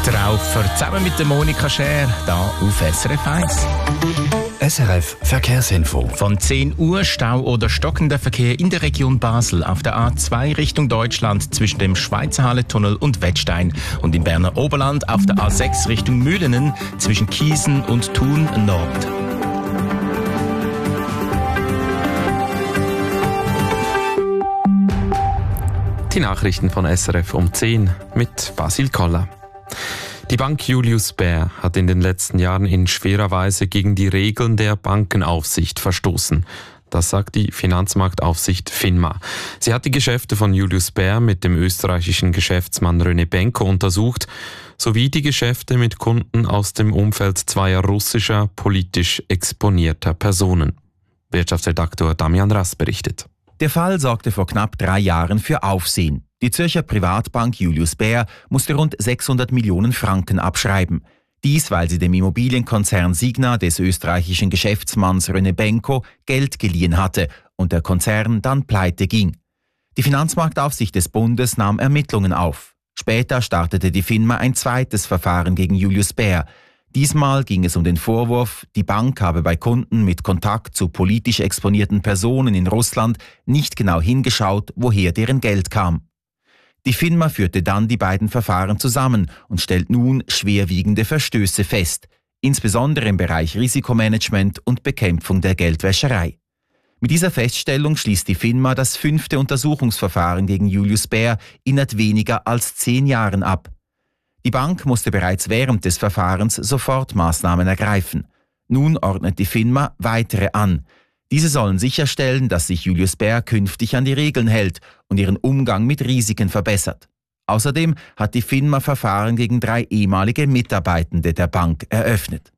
Traufer zusammen mit der Monika Scher, da auf SRF 1. SRF Verkehrsinfo. Von 10 Uhr Stau oder stockender Verkehr in der Region Basel auf der A2 Richtung Deutschland zwischen dem Schweizerhalle-Tunnel und Wettstein und im Berner Oberland auf der A6 Richtung Mühlenen zwischen Kiesen und Thun Nord. Die Nachrichten von SRF um 10 mit Basil Koller. Die Bank Julius Baer hat in den letzten Jahren in schwerer Weise gegen die Regeln der Bankenaufsicht verstoßen. Das sagt die Finanzmarktaufsicht FINMA. Sie hat die Geschäfte von Julius Baer mit dem österreichischen Geschäftsmann René Benko untersucht, sowie die Geschäfte mit Kunden aus dem Umfeld zweier russischer, politisch exponierter Personen. Wirtschaftsredaktor Damian Rass berichtet. Der Fall sorgte vor knapp 3 Jahren für Aufsehen. Die Zürcher Privatbank Julius Baer musste rund 600 Millionen Franken abschreiben. Dies, weil sie dem Immobilienkonzern Signa des österreichischen Geschäftsmanns René Benko Geld geliehen hatte und der Konzern dann pleite ging. Die Finanzmarktaufsicht des Bundes nahm Ermittlungen auf. Später startete die FINMA ein zweites Verfahren gegen Julius Baer. Diesmal ging es um den Vorwurf, die Bank habe bei Kunden mit Kontakt zu politisch exponierten Personen in Russland nicht genau hingeschaut, woher deren Geld kam. Die FINMA führte dann die beiden Verfahren zusammen und stellt nun schwerwiegende Verstöße fest, insbesondere im Bereich Risikomanagement und Bekämpfung der Geldwäscherei. Mit dieser Feststellung schließt die FINMA das 5. Untersuchungsverfahren gegen Julius Baer innerhalb weniger als 10 Jahren ab. Die Bank musste bereits während des Verfahrens Sofortmaßnahmen ergreifen. Nun ordnet die FINMA weitere an. Diese sollen sicherstellen, dass sich Julius Baer künftig an die Regeln hält und ihren Umgang mit Risiken verbessert. Außerdem hat die FINMA Verfahren gegen 3 ehemalige Mitarbeitende der Bank eröffnet.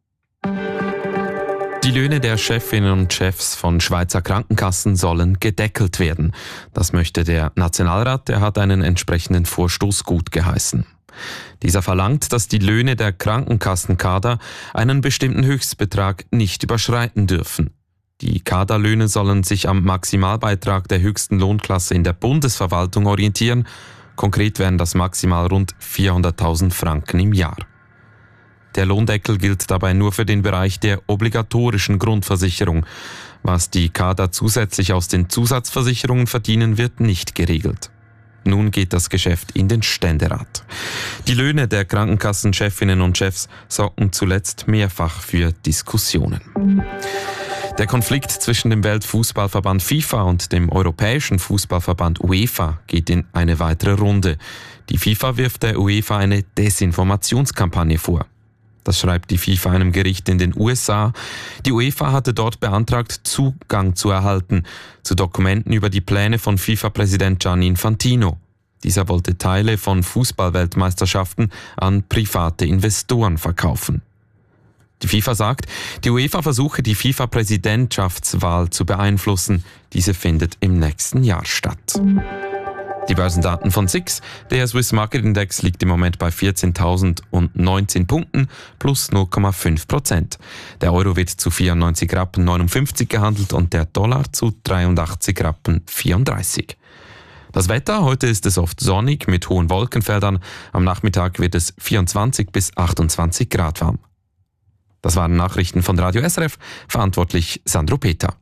Die Löhne der Chefinnen und Chefs von Schweizer Krankenkassen sollen gedeckelt werden. Das möchte der Nationalrat, der hat einen entsprechenden Vorstoß gutgeheißen. Dieser verlangt, dass die Löhne der Krankenkassenkader einen bestimmten Höchstbetrag nicht überschreiten dürfen. Die Kaderlöhne sollen sich am Maximalbeitrag der höchsten Lohnklasse in der Bundesverwaltung orientieren. Konkret wären das maximal rund 400.000 Franken im Jahr. Der Lohndeckel gilt dabei nur für den Bereich der obligatorischen Grundversicherung. Was die Kader zusätzlich aus den Zusatzversicherungen verdienen, wird nicht geregelt. Nun geht das Geschäft in den Ständerat. Die Löhne der Krankenkassenchefinnen und Chefs sorgten zuletzt mehrfach für Diskussionen. Der Konflikt zwischen dem Weltfußballverband FIFA und dem Europäischen Fußballverband UEFA geht in eine weitere Runde. Die FIFA wirft der UEFA eine Desinformationskampagne vor. Das schreibt die FIFA einem Gericht in den USA. Die UEFA hatte dort beantragt, Zugang zu erhalten zu Dokumenten über die Pläne von FIFA-Präsident Gianni Infantino. Dieser wollte Teile von Fußballweltmeisterschaften an private Investoren verkaufen. Die FIFA sagt, die UEFA versuche, die FIFA-Präsidentschaftswahl zu beeinflussen. Diese findet im nächsten Jahr statt. Die Börsendaten von SIX. Der Swiss Market Index liegt im Moment bei 14.019 Punkten plus 0,5%. Der Euro wird zu 94,59 Rappen gehandelt und der Dollar zu 83,34 Rappen. Das Wetter, heute ist es oft sonnig mit hohen Wolkenfeldern. Am Nachmittag wird es 24 bis 28 Grad warm. Das waren Nachrichten von Radio SRF, verantwortlich Sandro Peter.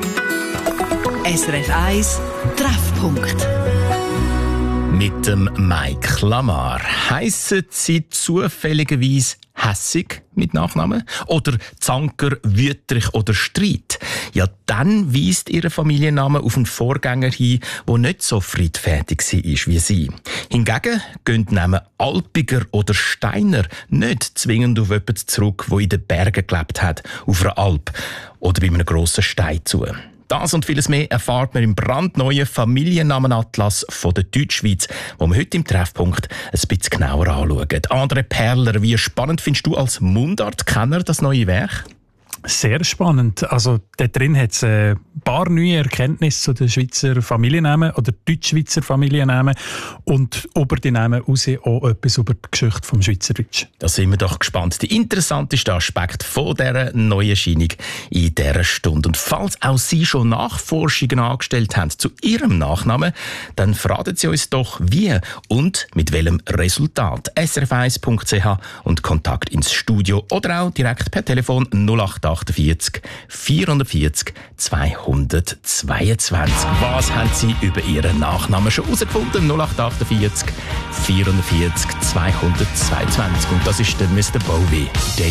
SRF 1 Treffpunkt. Mit dem Mike Lamar. Heissen Sie zufälligerweise hässig mit Nachnamen? Oder Zanker, wütrig oder Streit? Ja, dann weist Ihr Familienname auf einen Vorgänger hin, der nicht so friedfertig war wie Sie. Hingegen gehen die Namen Alpiger oder Steiner nicht zwingend auf jemanden zurück, der in den Bergen gelebt hat, auf einer Alp oder bei einem grossen Stein zu. Das und vieles mehr erfahrt man im brandneuen Familiennamenatlas von der Deutschschweiz, wo wir heute im Treffpunkt ein bisschen genauer anschauen. André Perler, wie spannend findest du als Mundartkenner das neue Werk? Sehr spannend. Also da drin hat es ein paar neue Erkenntnisse zu den Schweizer Familiennamen oder Deutschschweizer Familiennamen und über die Namen raus auch etwas über die Geschichte vom Schweizerdeutsch. Da sind wir doch gespannt. Der interessanteste Aspekt von dieser neuen Erscheinung in dieser Stunde. Und falls auch Sie schon Nachforschungen angestellt haben zu Ihrem Nachnamen, dann fragen Sie uns doch, wie und mit welchem Resultat. srf1.ch und Kontakt ins Studio oder auch direkt per Telefon 0848 440 222. Was haben Sie über Ihren Nachnamen schon herausgefunden? 0848 440 222. Und das ist der Mr. Bowie.